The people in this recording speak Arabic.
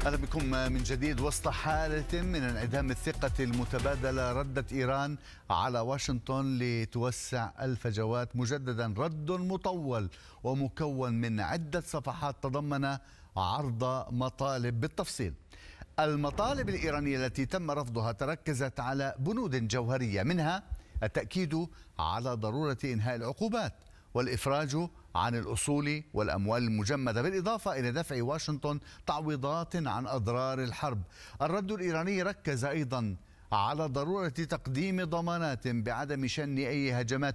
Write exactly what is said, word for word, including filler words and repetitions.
أهلا بكم من جديد. وسط حالة من انعدام الثقة المتبادلة، ردت إيران على واشنطن لتوسع الفجوات مجددا. رد مطول ومكون من عدة صفحات تضمن عرض مطالب. بالتفصيل، المطالب الإيرانية التي تم رفضها تركزت على بنود جوهرية، منها التأكيد على ضرورة إنهاء العقوبات والإفراج عن الأصول والأموال المجمدة، بالإضافة إلى دفع واشنطن تعويضات عن أضرار الحرب. الرد الإيراني ركز أيضا على ضرورة تقديم ضمانات بعدم شن أي هجمات